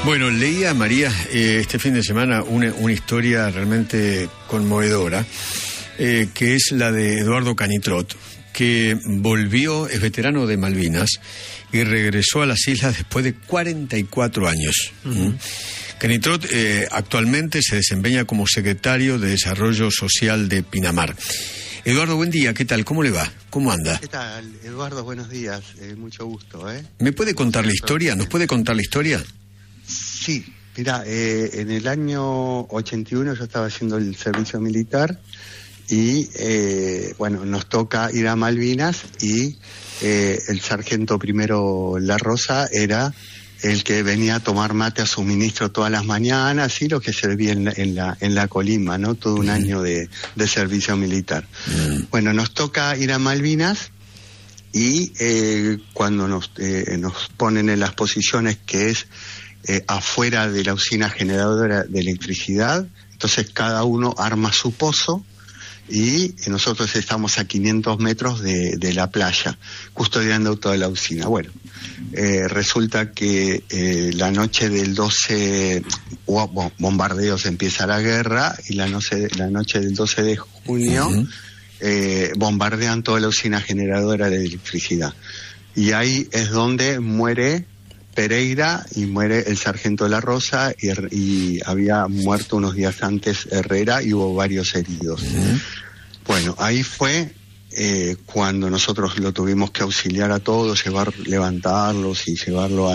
Bueno, leía, María, este fin de semana una historia realmente conmovedora, que es la de Eduardo Canitrot, que volvió, es veterano de Malvinas, y regresó a las islas después de 44 años. Canitrot actualmente se desempeña como secretario de Desarrollo Social de Pinamar. Eduardo, buen día, ¿qué tal? ¿Cómo le va? ¿Cómo anda? ¿Qué tal, Eduardo? Buenos días, mucho gusto. ¿Me puede contar la historia? ¿Nos puede contar la historia? Sí, mira, en el año 81 yo estaba haciendo el servicio militar y, bueno, nos toca ir a Malvinas y el sargento primero La Rosa era el que venía a tomar mate a su ministro todas las mañanas, y lo que servía en la Colima, ¿no? Todo un año de servicio militar. Bueno, nos toca ir a Malvinas y cuando nos ponen en las posiciones que es afuera de la usina generadora de electricidad, entonces cada uno arma su pozo y nosotros estamos a 500 metros de la playa, custodiando toda la usina. Bueno, resulta que la noche del 12, bombardeos, empieza la guerra, y la noche del 12 de junio bombardean toda la usina generadora de electricidad. Y ahí es donde muere Pereira y muere el sargento La Rosa, y había muerto unos días antes Herrera, y hubo varios heridos. Bueno, ahí fue cuando nosotros lo tuvimos que auxiliar a todos, levantarlos y llevarlo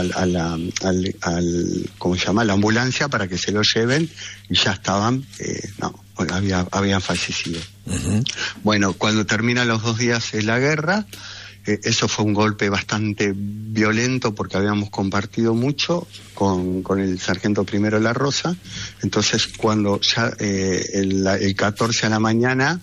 ¿cómo se llama? La ambulancia, para que se lo lleven, y ya estaban, habían fallecido. Bueno, cuando terminan los 2 días de la guerra, eso fue un golpe bastante violento, porque habíamos compartido mucho con el sargento primero La Rosa. Entonces, cuando ya el 14 a la mañana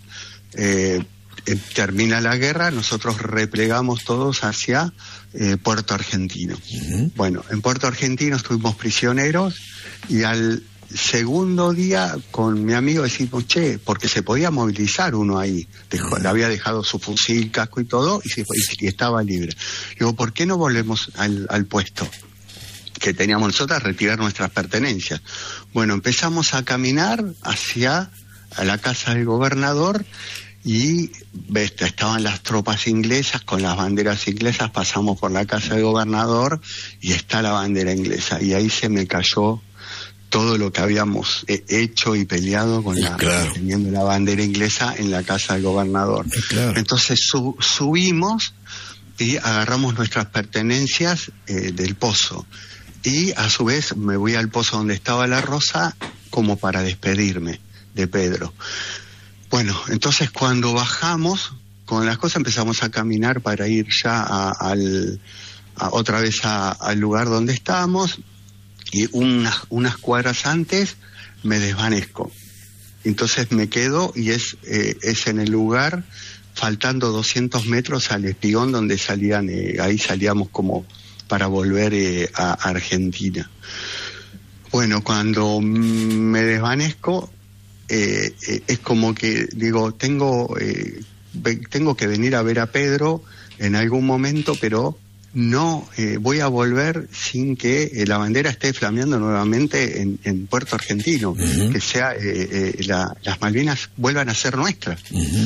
termina la guerra, nosotros replegamos todos hacia Puerto Argentino. Bueno, en Puerto Argentino estuvimos prisioneros, y al segundo día con mi amigo decimos, porque se podía movilizar uno ahí, le había dejado su fusil, casco y todo, y estaba libre. Digo, ¿por qué no volvemos al puesto que teníamos nosotros, a retirar nuestras pertenencias? Bueno, empezamos a caminar hacia la casa del gobernador, y estaban las tropas inglesas con las banderas inglesas. Pasamos por la casa del gobernador y está la bandera inglesa, y ahí se me cayó todo lo que habíamos hecho y peleado con teniendo la bandera inglesa en la casa del gobernador. Entonces subimos y agarramos nuestras pertenencias del pozo, y a su vez me voy al pozo donde estaba La Rosa, como para despedirme de Pedro. Bueno, entonces cuando bajamos con las cosas, empezamos a caminar para ir ya otra vez al lugar donde estábamos, y unas cuadras antes me desvanezco. Entonces me quedo, y es en el lugar, faltando 200 metros al espigón donde salían, ahí salíamos como para volver a Argentina. Bueno, cuando me desvanezco, es como que digo, tengo que venir a ver a Pedro en algún momento, pero no voy a volver sin que la bandera esté flameando nuevamente en Puerto Argentino, que sea las Malvinas vuelvan a ser nuestras.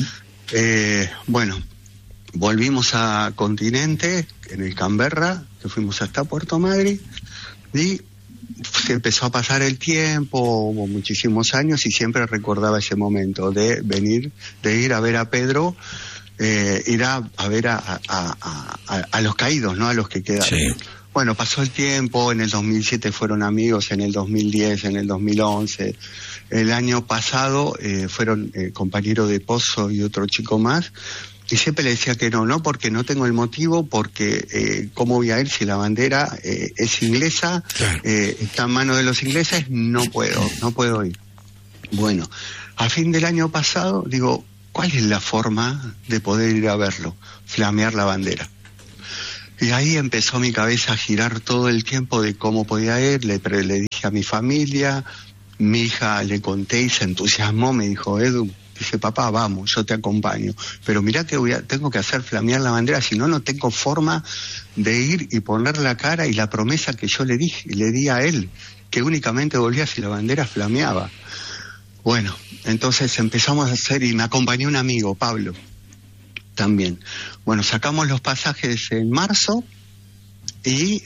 Bueno, volvimos a Continente en el Canberra, que fuimos hasta Puerto Madryn, y se empezó a pasar el tiempo, hubo muchísimos años, y siempre recordaba ese momento de ir a ver a Pedro, ir a ver a los caídos, ¿no? A los que quedaron. Sí. Bueno, pasó el tiempo, en el 2007 fueron amigos, en el 2010, en el 2011, el año pasado fueron compañeros de pozo y otro chico más. Y siempre le decía que no, porque no tengo el motivo, porque ¿cómo voy a ir si la bandera es inglesa? Claro. Está en manos de los ingleses, no puedo ir. Bueno, a fin del año pasado, digo, ¿cuál es la forma de poder ir a verlo? Flamear la bandera. Y ahí empezó mi cabeza a girar todo el tiempo de cómo podía ir. Le dije a mi familia, mi hija le conté y se entusiasmó, me dijo, Edu, Dice, papá, vamos, yo te acompaño. Pero mirá que tengo que hacer flamear la bandera, si no, no tengo forma de ir y poner la cara y la promesa que yo le di a él, que únicamente volvía si la bandera flameaba. Bueno, entonces empezamos a hacer, y me acompañó un amigo, Pablo, también. Bueno, sacamos los pasajes en marzo y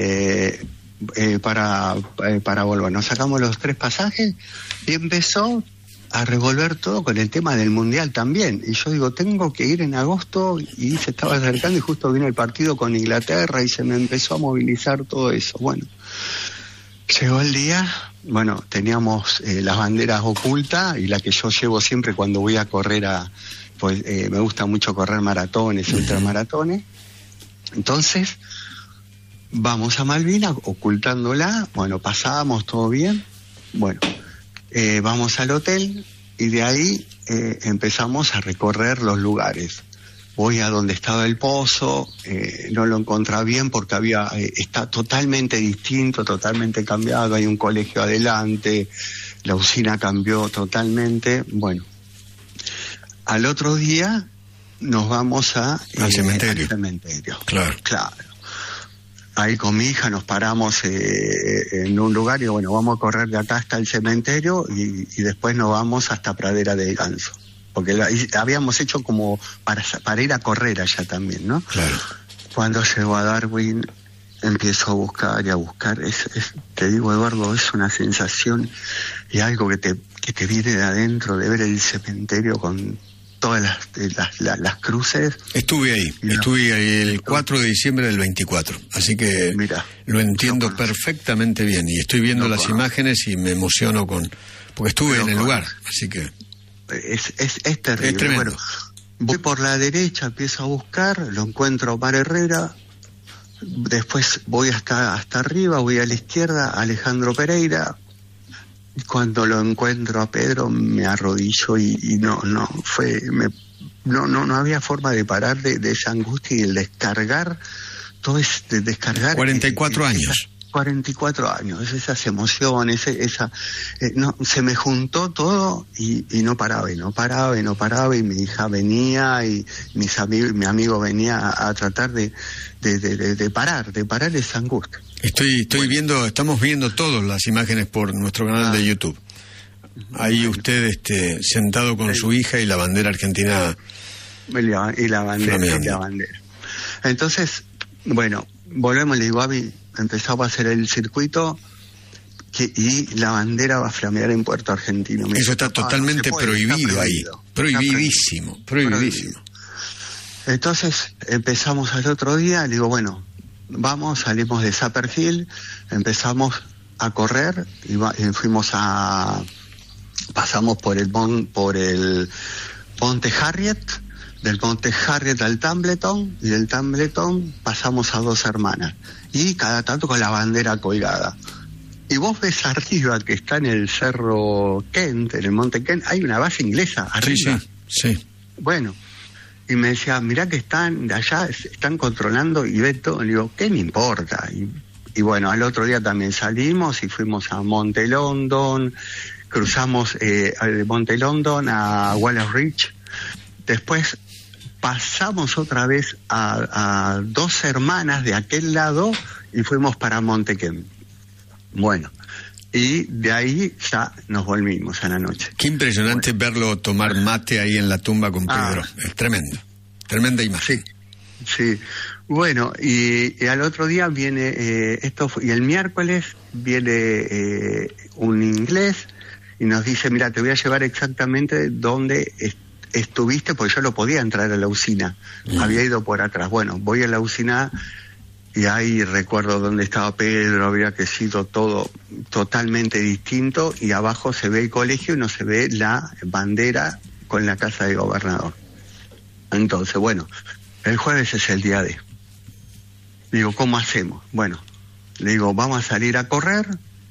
para volver, nos sacamos los 3 pasajes y empezó a revolver todo con el tema del Mundial también. Y yo digo, tengo que ir en agosto, y se estaba acercando y justo vino el partido con Inglaterra y se me empezó a movilizar todo eso. Bueno, llegó el día, bueno, teníamos las banderas ocultas, y la que yo llevo siempre cuando voy a correr pues me gusta mucho correr maratones, ultramaratones. Entonces, vamos a Malvinas ocultándola, bueno, pasábamos todo bien, bueno, vamos al hotel y de ahí empezamos a recorrer los lugares. Voy a donde estaba el pozo, no lo encontré bien porque está totalmente distinto, totalmente cambiado, hay un colegio adelante, la usina cambió totalmente. Bueno, al otro día nos vamos al cementerio. Claro. Ahí con mi hija nos paramos en un lugar y bueno, vamos a correr de acá hasta el cementerio y después nos vamos hasta Pradera del Ganso. Porque habíamos hecho como para ir a correr allá también, ¿no? Claro. Cuando llego a Darwin, empiezo a buscar y a buscar. Te digo, Eduardo, es una sensación y algo que te viene de adentro, de ver el cementerio con todas las cruces. Estuve ahí el 4 de diciembre del 24, así que mira, lo entiendo perfectamente bien y estoy viendo las imágenes y me emociono porque estuve en el lugar, así que es terrible. Es tremendo. Bueno, voy por la derecha, empiezo a buscar, lo encuentro a Omar Herrera, después voy hasta arriba, voy a la izquierda, Alejandro Pereira. Cuando lo encuentro a Pedro me arrodillo y no había forma de parar de esa angustia y el descargar todo descargar 44 años 44 años, esas emociones, se me juntó todo y no paraba y mi hija venía y mi amigo venía a tratar de parar esa angustia. Estamos viendo todas las imágenes por nuestro canal de YouTube. Ahí usted sentado con su hija y la bandera argentina y la bandera. Entonces, bueno, volvemos, le digo, Abby, empezamos a hacer el circuito y la bandera va a flamear en Puerto Argentino. Eso está totalmente prohibido ahí. Prohibidísimo. Entonces empezamos al otro día, le digo, bueno, salimos de Sapper Hill, empezamos a correr y pasamos por el Monte Harriet, del Monte Harriet al Tumbleton, y del Tumbleton pasamos a Dos Hermanas, y cada tanto con la bandera colgada. Y vos ves arriba que está en el Cerro Kent, en el Monte Kent, hay una base inglesa arriba. Sí. Bueno, y me decía, mirá que están controlando y ven todo. Le digo, ¿qué me importa? Y bueno, al otro día también salimos y fuimos a Monte London, cruzamos de Monte London a Wallace Ridge. Después pasamos otra vez a Dos Hermanas de aquel lado y fuimos para Monte Kent. Bueno, y de ahí ya nos volvimos a la noche. Qué impresionante verlo tomar mate ahí en la tumba con Pedro. Es tremendo. Tremenda imagen. Sí. Bueno, y al otro día viene y el miércoles viene un inglés y nos dice, mira, te voy a llevar exactamente donde estuviste, porque yo no podía entrar a la usina. Había ido por atrás. Bueno, voy a la usina y ahí recuerdo dónde estaba Pedro, había que sido todo totalmente distinto, y abajo se ve el colegio y no se ve la bandera con la casa del gobernador. Entonces, bueno, el jueves es el día de. Digo, ¿cómo hacemos? Bueno, le digo, vamos a salir a correr,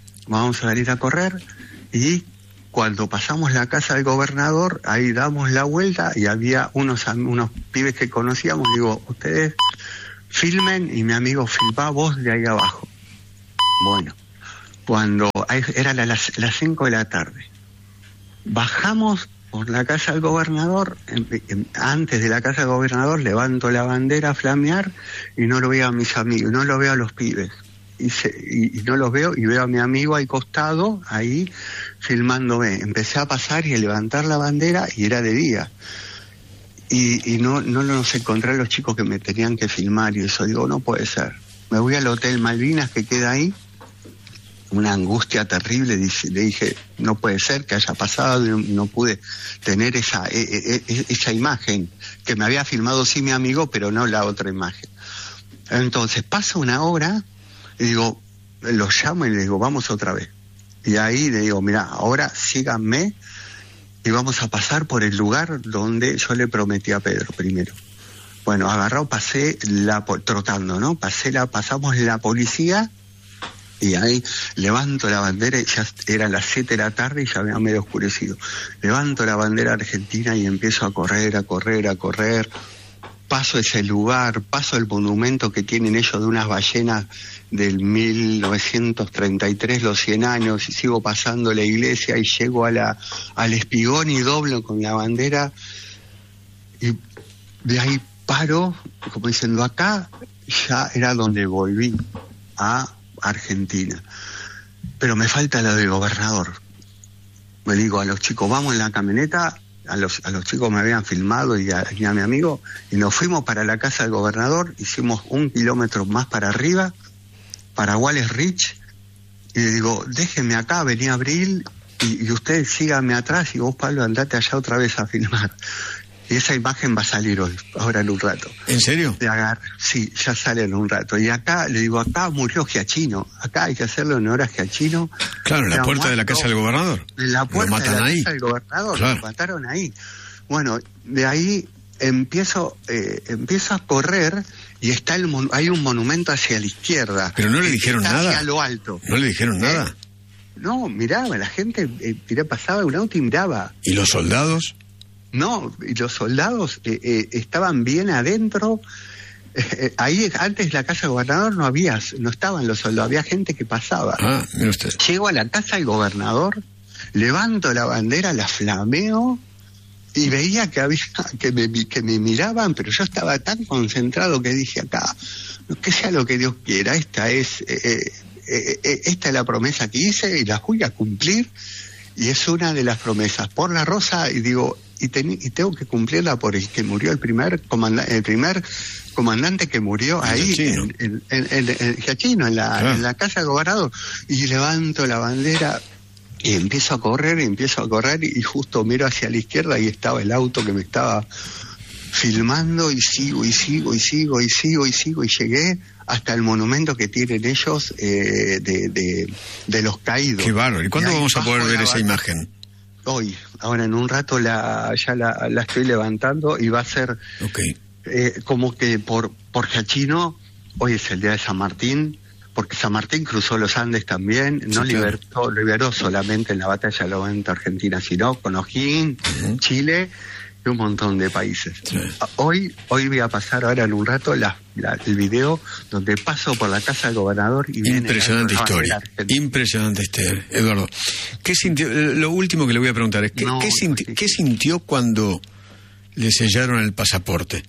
y cuando pasamos la casa del gobernador, ahí damos la vuelta y había unos pibes que conocíamos. Digo, ustedes filmen, y mi amigo filmá vos de ahí abajo. Bueno, cuando eran las 5 de la tarde, bajamos por la casa del gobernador, antes de la casa del gobernador levanto la bandera a flamear y no lo veo a mis amigos, no lo veo a los pibes. Y no los veo, y veo a mi amigo al costado, ahí, filmándome. Empecé a pasar y a levantar la bandera, y era de día. Y no los encontré a los chicos que me tenían que filmar, y eso, digo, no puede ser. Me voy al Hotel Malvinas que queda ahí, una angustia terrible, le dije, no puede ser que haya pasado, no pude tener esa imagen, que me había filmado sí mi amigo, pero no la otra imagen. Entonces pasa una hora, y digo, los llamo y le digo, vamos otra vez. Y ahí le digo, mira, ahora síganme y vamos a pasar por el lugar donde yo le prometí a Pedro primero. Bueno, agarrado, pasé trotando, ¿no? Pasamos la policía, y ahí levanto la bandera, ya eran las 7 de la tarde y ya había medio oscurecido. Levanto la bandera argentina y empiezo a correr. Paso ese lugar, paso el monumento que tienen ellos de unas ballenas del 1933, los 100 años, y sigo pasando la iglesia y llego al espigón y doblo con la bandera, y de ahí paro, como diciendo, acá ya era donde volví a Argentina. Pero me falta lo del gobernador. Me digo a los chicos, vamos en la camioneta. A los chicos me habían filmado y a mi amigo, y nos fuimos para la casa del gobernador, hicimos 1 kilómetro más para arriba, para Wallace Ridge, y le digo, déjenme acá, vení Abril, y ustedes síganme atrás, y vos, Pablo, andate allá otra vez a filmar. Y esa imagen va a salir hoy, ahora en un rato. ¿En serio? Sí, ya sale en un rato. Y acá, le digo, acá murió Giachino. Acá hay que hacerle honor a Giachino. Claro, en la puerta de la casa del gobernador. En la puerta de la casa del gobernador, claro. Lo mataron ahí. Bueno, de ahí empiezo a correr, y hay un monumento hacia la izquierda. Pero no le dijeron nada. Hacia lo alto. No le dijeron nada. No, miraba, la gente pasaba un auto y miraba. ¿Y los soldados? No, y los soldados estaban bien adentro. Ahí, antes de la casa del gobernador no estaban los soldados, había gente que pasaba. Ah, mira usted. Llego a la casa del gobernador, levanto la bandera, la flameo, y veía que me miraban, pero yo estaba tan concentrado que dije, acá, que sea lo que Dios quiera, esta es la promesa que hice y la voy a cumplir, y es una de las promesas por la rosa, y digo, y tengo que cumplirla por el que murió, el primer comandante que murió ahí en Giachino, en la casa del gobernador. Y levanto la bandera y empiezo a correr, y justo miro hacia la izquierda y estaba el auto que me estaba filmando, y sigo, y llegué hasta el monumento que tienen ellos de los caídos. Qué bárbaro. ¿Y cuándo vamos a poder ver esa imagen? Hoy, ahora en un rato ya la estoy levantando, y va a ser como que por Giachino, hoy es el día de San Martín, porque San Martín cruzó los Andes también, no liberó solamente en la batalla de la Levante Argentina, sino con O'Higgins, Chile y un montón de países. Sí. Hoy voy a pasar ahora en un rato el video donde paso por la casa del gobernador y impresionante historia, impresionante historia, Eduardo. ¿Qué sintió? Lo último que le voy a preguntar es ¿qué sintió cuando le sellaron el pasaporte?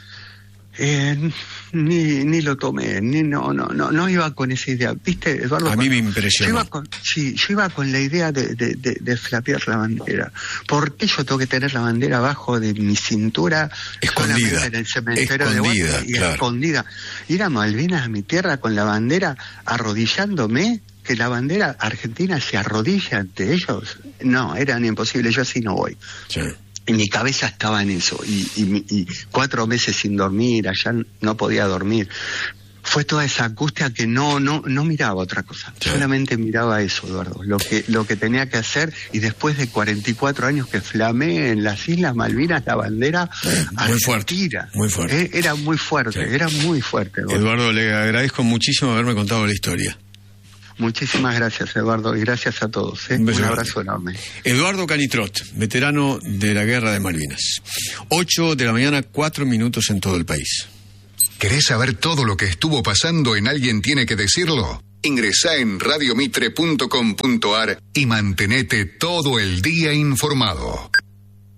Ni lo tomé, no iba con esa idea, ¿viste, Eduardo? A mí me impresionó. Yo iba con la idea de flapear la bandera. ¿Por qué yo tengo que tener la bandera abajo de mi cintura, escondida, en el cementerio de Huelva, y claro, escondida? Ir a Malvinas, a mi tierra, con la bandera arrodillándome, que la bandera argentina se arrodilla ante ellos. No, era imposible, yo así no voy. Sí. Y mi cabeza estaba en eso, y 4 meses sin dormir, allá no podía dormir. Fue toda esa angustia que no miraba otra cosa, sí, solamente miraba eso, Eduardo, lo que tenía que hacer, y después de 44 años que flameé en las Islas Malvinas la bandera argentina. Muy fuerte. Era muy fuerte, sí, era muy fuerte. Eduardo, le agradezco muchísimo haberme contado la historia. Muchísimas gracias, Eduardo, y gracias a todos. Un abrazo enorme. Eduardo Canitrot, veterano de la Guerra de Malvinas. 8 de la mañana, 4 minutos en todo el país. ¿Querés saber todo lo que estuvo pasando en Alguien Tiene que Decirlo? Ingresá en radiomitre.com.ar y mantenete todo el día informado.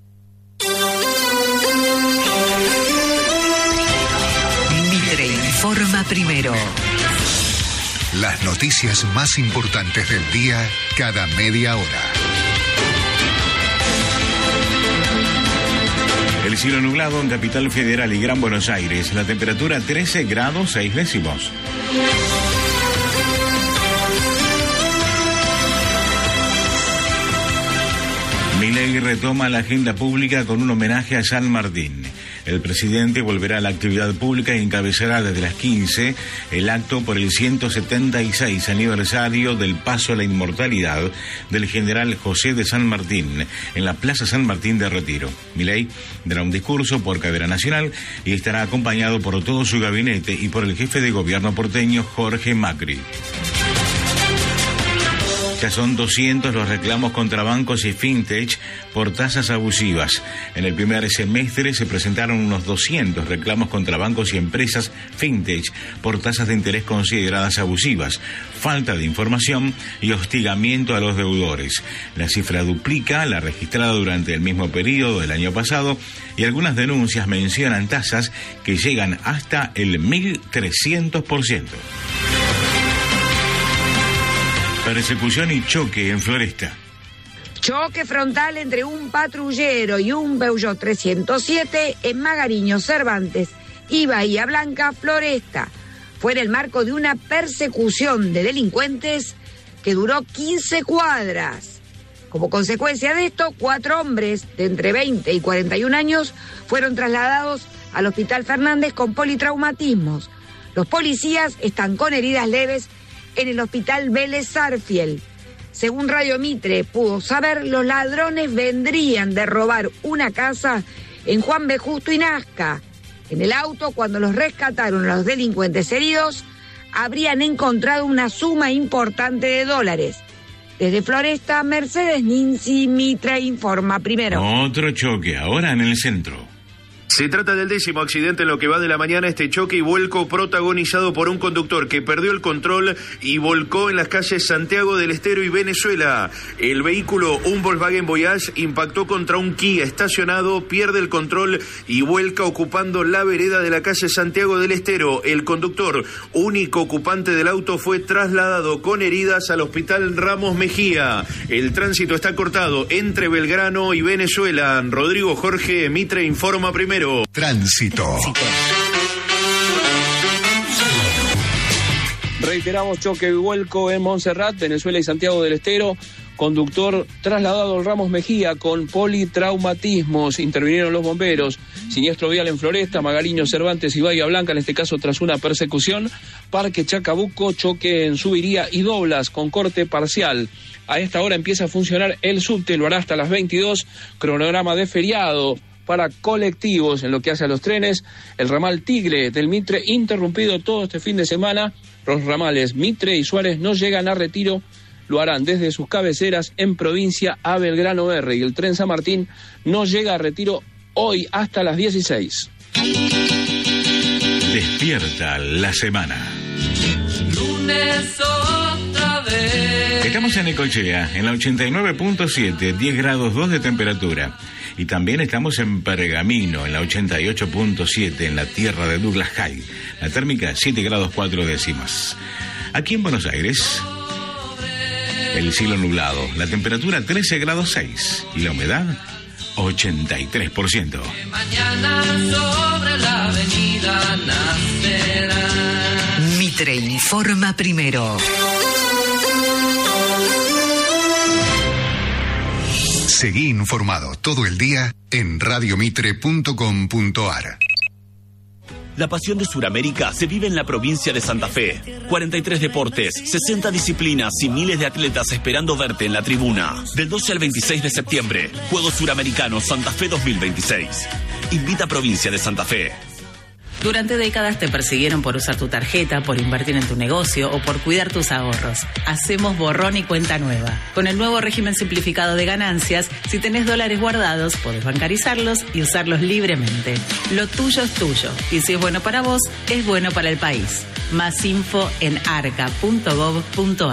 informa primero. Las noticias más importantes del día cada media hora. El cielo nublado en Capital Federal y Gran Buenos Aires. La temperatura 13 grados 6 décimos. Milei retoma la agenda pública con un homenaje a San Martín. El presidente volverá a la actividad pública y encabezará desde las 15 el acto por el 176 aniversario del paso a la inmortalidad del general José de San Martín en la Plaza San Martín de Retiro. Milei dará un discurso por cadena nacional y estará acompañado por todo su gabinete y por el jefe de gobierno porteño Jorge Macri. Ya son 200 los reclamos contra bancos y fintech por tasas abusivas. En el primer semestre se presentaron unos 200 reclamos contra bancos y empresas fintech por tasas de interés consideradas abusivas, falta de información y hostigamiento a los deudores. La cifra duplica la registrada durante el mismo periodo del año pasado y algunas denuncias mencionan tasas que llegan hasta el 1.300%. Persecución y choque en Floresta. Choque frontal entre un patrullero y un Peugeot 307 en Magariño, Cervantes y Bahía Blanca, Floresta. Fue en el marco de una persecución de delincuentes que duró 15 cuadras. Como consecuencia de esto, 4 hombres de entre 20 y 41 años fueron trasladados al Hospital Fernández con politraumatismos. Los policías están con heridas leves en el Hospital Vélez Sarsfield. Según Radio Mitre pudo saber, los ladrones vendrían de robar una casa en Juan B. Justo y Nazca. En el auto, cuando los rescataron a los delincuentes heridos, habrían encontrado una suma importante de dólares. Desde Floresta, Mercedes Ninzi, Mitre informa primero. Otro choque, ahora en el centro. Se trata del 10º accidente en lo que va de la mañana, este choque y vuelco protagonizado por un conductor que perdió el control y volcó en las calles Santiago del Estero y Venezuela. El vehículo, un Volkswagen Voyage, impactó contra un Kia estacionado, pierde el control y vuelca ocupando la vereda de la calle Santiago del Estero. El conductor, único ocupante del auto, fue trasladado con heridas al Hospital Ramos Mejía. El tránsito está cortado entre Belgrano y Venezuela. Rodrigo Jorge, Mitre informa primero. Tránsito. Reiteramos choque y vuelco en Montserrat, Venezuela y Santiago del Estero. Conductor trasladado al Ramos Mejía con politraumatismos. Intervinieron los bomberos. Siniestro vial en Floresta, Magariño, Cervantes y Bahía Blanca, en este caso tras una persecución. Parque Chacabuco, choque en Subiría y Doblas con corte parcial. A esta hora empieza a funcionar el subte, lo hará hasta las 22. Cronograma de feriado para colectivos en lo que hace a los trenes. El ramal Tigre del Mitre interrumpido todo este fin de semana. Los ramales Mitre y Suárez no llegan a Retiro, lo harán desde sus cabeceras en provincia a Belgrano R. Y el tren San Martín no llega a Retiro hoy hasta las 16. Despierta la semana. Lunes otra vez. Estamos en Necochea, en la 89.7, 10 grados 2 de temperatura. Y también estamos en Pergamino, en la 88.7, en la tierra de Douglas High. La térmica 7 grados 4 décimas. Aquí en Buenos Aires, el cielo nublado, la temperatura 13 grados 6 y la humedad 83%. Mañana sobre la avenida nacerá. Mitre informa primero. Seguí informado todo el día en radiomitre.com.ar. La pasión de Sudamérica se vive en la provincia de Santa Fe. 43 deportes, 60 disciplinas y miles de atletas esperando verte en la tribuna. Del 12 al 26 de septiembre, Juegos Suramericanos Santa Fe 2026. Invita a Provincia de Santa Fe. Durante décadas te persiguieron por usar tu tarjeta, por invertir en tu negocio o por cuidar tus ahorros. Hacemos borrón y cuenta nueva. Con el nuevo régimen simplificado de ganancias, si tenés dólares guardados, podés bancarizarlos y usarlos libremente. Lo tuyo es tuyo. Y si es bueno para vos, es bueno para el país. Más info en arca.gov.ar.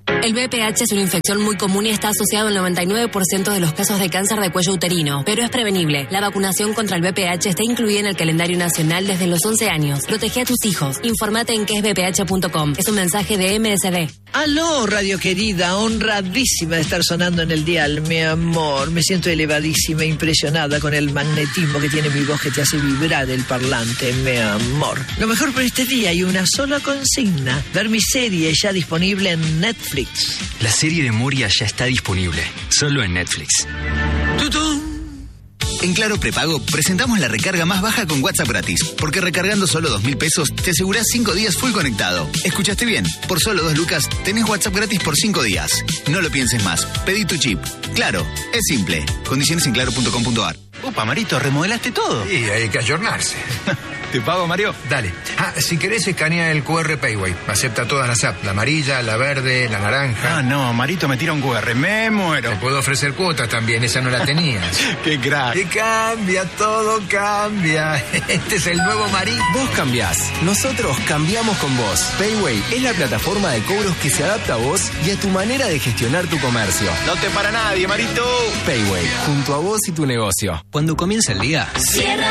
El VPH es una infección muy común y está asociado al 99% de los casos de cáncer de cuello uterino, pero es prevenible. La vacunación contra el VPH está incluida en el calendario nacional desde los 11 años. Protege a tus hijos. Infórmate en quesvph.com. Es un mensaje de MSD. Aló, radio querida, honradísima de estar sonando en el dial, mi amor. Me siento elevadísima, impresionada con el magnetismo que tiene mi voz que te hace vibrar el parlante, mi amor. Lo mejor por este día hay una sola consigna: ver mi serie ya disponible en Netflix. La serie de Moria ya está disponible, solo en Netflix. ¡Tutún! En Claro Prepago presentamos la recarga más baja con WhatsApp gratis, porque recargando solo 2.000 pesos te asegurás 5 días full conectado. ¿Escuchaste bien? Por solo 2 lucas tenés WhatsApp gratis por 5 días. No lo pienses más, pedí tu chip. Claro, es simple. Condiciones en claro.com.ar. Upa, Marito, ¿remodelaste todo? Sí, hay que ayornarse. ¿Te pago, Mario? Dale. Si querés, escanea el QR Payway. Acepta todas las apps. La amarilla, la verde, la naranja. Ah, no, Marito me tira un QR. Me muero. Te puedo ofrecer cuotas también. Esa no la tenías. ¡Qué crack! Y cambia, todo cambia. Este es el nuevo Marito. Vos cambiás. Nosotros cambiamos con vos. Payway es la plataforma de cobros que se adapta a vos y a tu manera de gestionar tu comercio. No te para nadie, Marito. Payway, junto a vos y tu negocio. Cuando comienza el día, Cierra